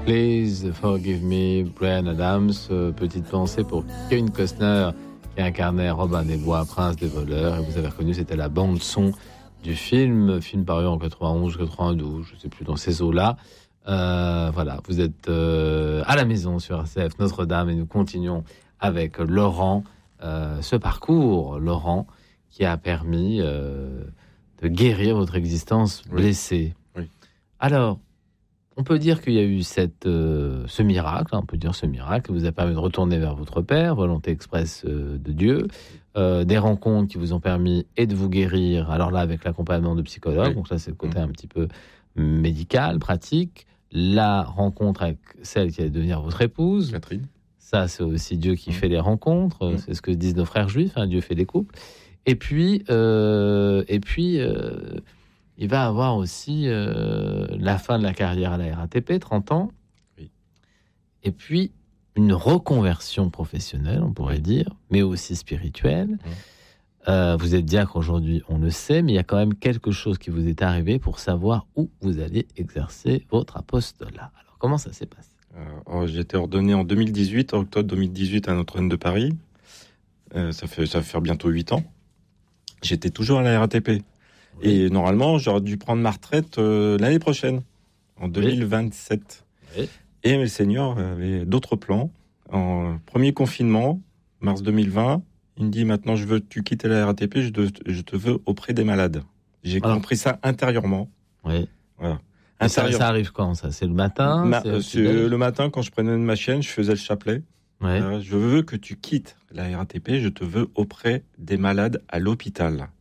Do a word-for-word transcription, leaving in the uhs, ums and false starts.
Please Forgive Me, Bryan Adams. Euh, petite pensée pour Kevin Costner qui incarnait Robin des Bois, prince des voleurs. Et vous avez reconnu, c'était la bande-son du film, film paru en quatre-vingt-onze quatre-vingt-douze, je ne sais plus, dans ces eaux-là. Euh, voilà, vous êtes euh, à la maison sur R C F Notre-Dame et nous continuons avec Laurent. Euh, ce parcours, Laurent, qui a permis euh, de guérir votre existence blessée. Oui. Oui. Alors, on peut dire qu'il y a eu cette, euh, ce miracle, hein, on peut dire ce miracle, qui vous a permis de retourner vers votre Père, volonté expresse euh, de Dieu, euh, des rencontres qui vous ont permis et de vous guérir, alors là avec l'accompagnement de psychologues, oui. Donc ça c'est le côté mmh. un petit peu médical, pratique, la rencontre avec celle qui allait devenir votre épouse, Catherine. Ça c'est aussi Dieu qui mmh. fait les rencontres, mmh. c'est ce que disent nos frères juifs, hein, Dieu fait des couples, et puis, euh, et puis euh, il va avoir aussi euh, la fin de la carrière à la R A T P, trente ans. Oui. Et puis, une reconversion professionnelle, on pourrait dire, mais aussi spirituelle. Mmh. Euh, vous êtes diacre aujourd'hui, on le sait, mais il y a quand même quelque chose qui vous est arrivé pour savoir où vous allez exercer votre apostolat. Alors, comment ça s'est passé ? euh, oh, J'ai été ordonné en deux mille dix-huit, en octobre deux mille dix-huit, à Notre-Dame de Paris. Euh, ça, fait, ça va faire bientôt huit ans. J'étais toujours à la R A T P. Oui. Et normalement, j'aurais dû prendre ma retraite euh, l'année prochaine, en deux mille vingt-sept. Oui. Et le Seigneur avait d'autres plans. En premier confinement, mars deux mille vingt, il me dit, maintenant, je veux que tu quittes la R A T P, je te, je te veux auprès des malades. J'ai voilà. compris ça intérieurement. Oui. Voilà. Ça, ça arrive quand, ça ? C'est le matin Ma, c'est c'est le matin, quand je prenais ma chaîne, je faisais le chapelet. Ouais. Euh, je veux que tu quittes la R A T P, je te veux auprès des malades à l'hôpital.